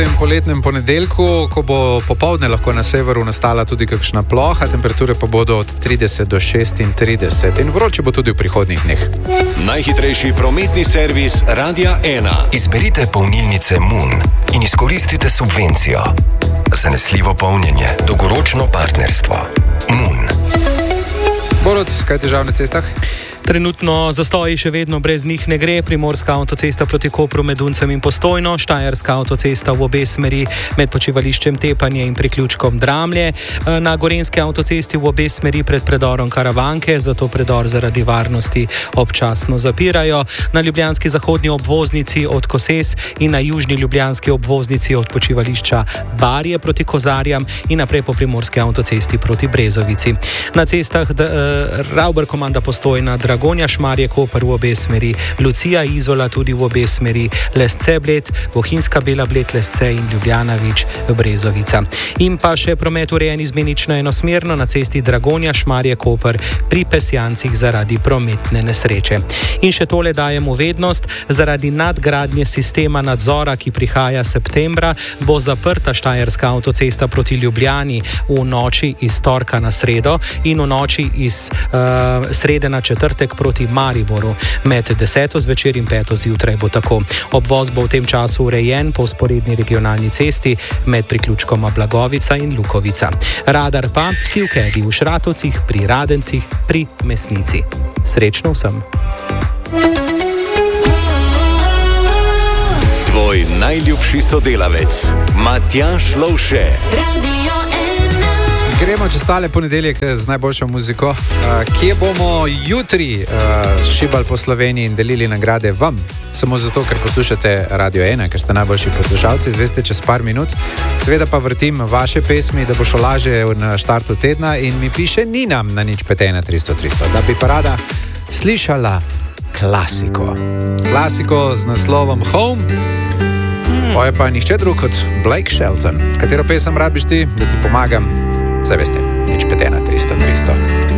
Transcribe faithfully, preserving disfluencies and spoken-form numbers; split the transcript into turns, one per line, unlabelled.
Poletnem ponedeljku, ko bo popoldne lahko na severu nastala tudi kakšna ploha, temperature pa bodo od trideset do šestintrideset in vroče bo tudi v prihodnjih dneh.
Najhitrejši prometni servis Radia ena.
Izberite polnilnice Moon in izkoristite subvencijo. Zanesljivo polnjenje, dolgoročno partnerstvo. Moon.
Borut, kaj je težav na cestah?
Trenutno zastoji še vedno brez njih ne gre. Primorska avtocesta proti Kopru med Duncem in Postojno, Štajerska avtocesta v obe smeri med počivališčem Tepanje in priključkom Dramlje. Na Gorenjski avtocesti v obe smeri pred predorom Karavanke, zato predor zaradi varnosti občasno zapirajo. Na ljubljanski zahodnji obvoznici od Koses in na južni ljubljanski obvoznici od počivališča Barje proti Kozarjam in naprej po primorski avtocesti proti Brezovici. Na cestah uh, Ravber komanda Postojna, Dragonja, Šmarje, Koper v obe smeri, Lucija, Izola tudi v obe smeri, Lesce, Bled, Bohinjska, Bela, Bled, Lesce in Ljubljanovič, Brezovica. In pa še promet urejen izmenično enosmerno na cesti Dragonja, Šmarje, Koper pri Pesjancih zaradi prometne nesreče. In še tole dajemo vednost, zaradi nadgradnje sistema nadzora, ki prihaja septembra, bo zaprta Štajerska avtocesta proti Ljubljani v noči iz torka na sredo in v noči iz uh, srede na četrtek proti Mariboru. Med deseto zvečer in peto zjutraj bo tako. Obvoz bo v tem času urejen po vzporedni regionalni cesti med priključkoma Blagovica in Lukovica. Radar pa si v Kedi v Šratovcih, pri Radencih, pri Mesnici. Srečno vsem!
Tvoj najljubši sodelavec, Matjaž Lovše.
Gremo čez tale ponedeljek z najboljšo muziko, kje bomo jutri šibali po Sloveniji in delili nagrade vam. Samo zato, ker poslušate Radio ena, ker ste najboljši poslušalci, zveste čez par minut. Seveda pa vrtim vaše pesmi, da bo šlo laže na štartu tedna in mi piše Nina na nič pet ena tristo tristo, da bi pa rada slišala klasiko. Klasiko z naslovom Home. To je pa nihče drug kot Blake Shelton. Katero pesem rabiš ti, da ti pomagam? Vse veste, nič pet ena tristo tristo.